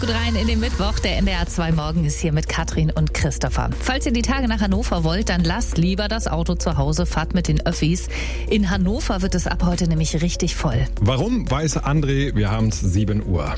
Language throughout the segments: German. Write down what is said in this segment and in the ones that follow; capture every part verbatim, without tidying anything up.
gut rein in den Mittwoch. Der N D R zwei Morgen ist hier mit Katrin und Christopher. Falls ihr die Tage nach Hannover wollt, dann lasst lieber das Auto zu Hause, fahrt mit den Öffis. In Hannover wird es ab heute nämlich richtig voll. Warum, weiß André. Wir haben es sieben Uhr.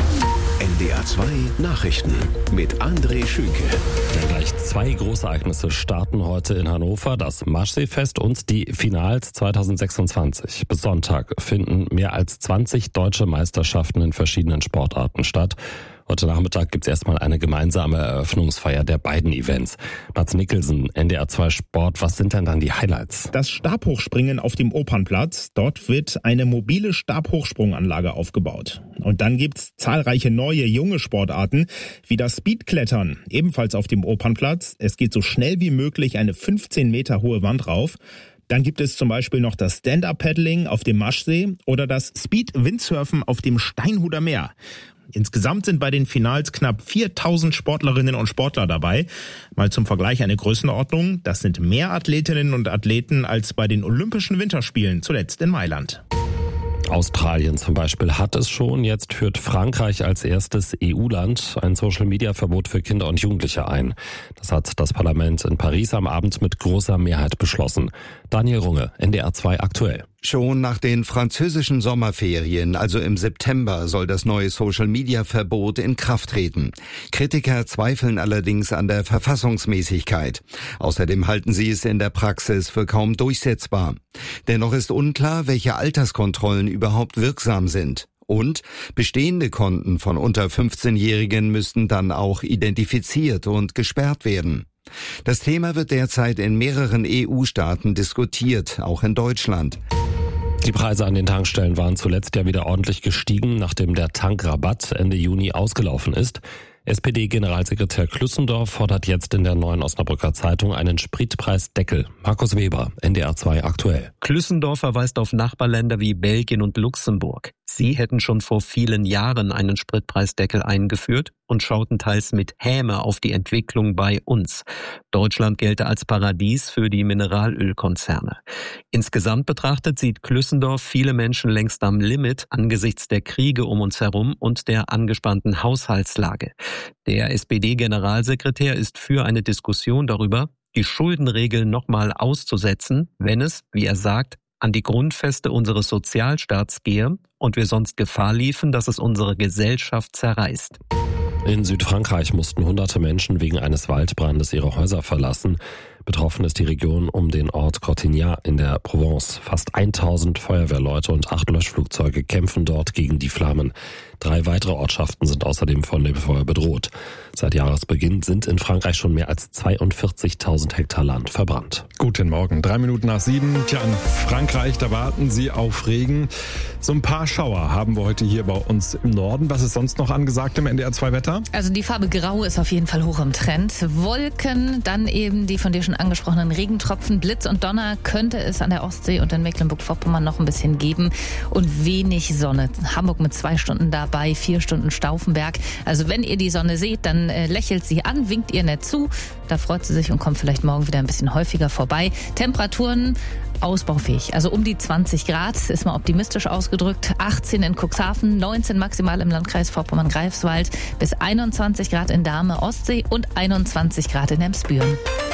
N D R zwei Nachrichten mit André Schünke. Ja, gleich zwei Großereignisse starten heute in Hannover. Das Maschseefest und die Finals zwanzig sechsundzwanzig. Bis Sonntag finden mehr als zwanzig deutsche Meisterschaften in verschiedenen Sportarten statt. Heute Nachmittag gibt es erstmal eine gemeinsame Eröffnungsfeier der beiden Events. Mats Mikkelsen, N D R zwei Sport, was sind denn dann die Highlights? Das Stabhochspringen auf dem Opernplatz. Dort wird eine mobile Stabhochsprunganlage aufgebaut. Und dann gibt's zahlreiche neue, junge Sportarten, wie das Speedklettern, ebenfalls auf dem Opernplatz. Es geht so schnell wie möglich eine fünfzehn Meter hohe Wand rauf. Dann gibt es zum Beispiel noch das Stand-Up-Paddling auf dem Maschsee oder das Speed-Windsurfen auf dem Steinhuder Meer. Insgesamt sind bei den Finals knapp viertausend Sportlerinnen und Sportler dabei. Mal zum Vergleich eine Größenordnung. Das sind mehr Athletinnen und Athleten als bei den Olympischen Winterspielen, zuletzt in Mailand. Australien zum Beispiel hat es schon. Jetzt führt Frankreich als erstes E U-Land ein Social-Media-Verbot für Kinder und Jugendliche ein. Das hat das Parlament in Paris am Abend mit großer Mehrheit beschlossen. Daniel Runge, N D R zwei aktuell. Schon nach den französischen Sommerferien, also im September, soll das neue Social-Media-Verbot in Kraft treten. Kritiker zweifeln allerdings an der Verfassungsmäßigkeit. Außerdem halten sie es in der Praxis für kaum durchsetzbar. Dennoch ist unklar, welche Alterskontrollen überhaupt wirksam sind. Und bestehende Konten von unter fünfzehnjährigen müssten dann auch identifiziert und gesperrt werden. Das Thema wird derzeit in mehreren E U-Staaten diskutiert, auch in Deutschland. Die Preise an den Tankstellen waren zuletzt ja wieder ordentlich gestiegen, nachdem der Tankrabatt Ende Juni ausgelaufen ist. S P D-Generalsekretär Klüssendorf fordert jetzt in der Neuen Osnabrücker Zeitung einen Spritpreisdeckel. Markus Weber, N D R zwei aktuell. Klüssendorf verweist auf Nachbarländer wie Belgien und Luxemburg. Sie hätten schon vor vielen Jahren einen Spritpreisdeckel eingeführt und schauten teils mit Häme auf die Entwicklung bei uns. Deutschland gelte als Paradies für die Mineralölkonzerne. Insgesamt betrachtet sieht Klüssendorf viele Menschen längst am Limit angesichts der Kriege um uns herum und der angespannten Haushaltslage. Der S P D-Generalsekretär ist für eine Diskussion darüber, die Schuldenregeln nochmal auszusetzen, wenn es, wie er sagt, an die Grundfeste unseres Sozialstaats gehe und wir sonst Gefahr liefen, dass es unsere Gesellschaft zerreißt. In Südfrankreich mussten hunderte Menschen wegen eines Waldbrandes ihre Häuser verlassen. Betroffen ist die Region um den Ort Cortignac in der Provence. Fast tausend Feuerwehrleute und acht Löschflugzeuge kämpfen dort gegen die Flammen. Drei weitere Ortschaften sind außerdem von dem Feuer bedroht. Seit Jahresbeginn sind in Frankreich schon mehr als zweiundvierzigtausend Hektar Land verbrannt. Guten Morgen, drei Minuten nach sieben. Tja, in Frankreich, da warten Sie auf Regen. So ein paar Schauer haben wir heute hier bei uns im Norden. Was ist sonst noch angesagt im N D R zwei Wetter? Also die Farbe Grau ist auf jeden Fall hoch im Trend. Wolken, dann eben die von dir schon angesprochenen Regentropfen, Blitz und Donner könnte es an der Ostsee und in Mecklenburg-Vorpommern noch ein bisschen geben. Und wenig Sonne. Hamburg mit zwei Stunden dabei, vier Stunden Stauffenberg. Also wenn ihr die Sonne seht, dann äh, lächelt sie an, winkt ihr nett zu. Da freut sie sich und kommt vielleicht morgen wieder ein bisschen häufiger vorbei. Temperaturen ausbaufähig. Also um die zwanzig Grad, ist mal optimistisch ausgedrückt. achtzehn in Cuxhaven, neunzehn maximal im Landkreis Vorpommern-Greifswald, bis einundzwanzig Grad in Dahme, Ostsee und einundzwanzig Grad in Emsbüren.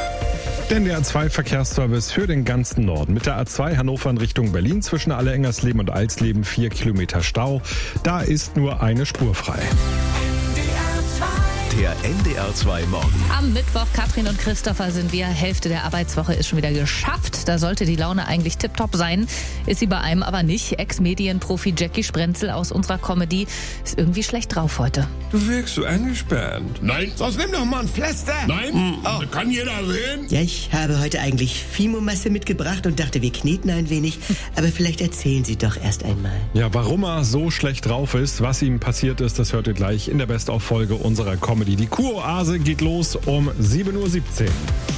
Der N D R zwei Verkehrsservice für den ganzen Norden. Mit der A zwei Hannover in Richtung Berlin zwischen Alle-Engersleben und Alsleben vier Kilometer Stau. Da ist nur eine Spur frei. Der N D R zwei Morgen. Am Mittwoch, Katrin und Christopher sind wir. Hälfte der Arbeitswoche ist schon wieder geschafft. Da sollte die Laune eigentlich tipptopp sein. Ist sie bei einem aber nicht. Ex-Medienprofi Jackie Sprenzel aus unserer Comedy ist irgendwie schlecht drauf heute. Du wirkst so angespannt. Nein, sonst nimm doch mal ein Pflaster. Nein, hm. oh. Kann jeder sehen. Ja, ich habe heute eigentlich Fimo-Masse mitgebracht und dachte, wir kneten ein wenig. Aber vielleicht erzählen Sie doch erst einmal. Ja, warum er so schlecht drauf ist, was ihm passiert ist, das hört ihr gleich in der Best-of-Folge unserer Comedy. Die Kuroase geht los um sieben Uhr siebzehn.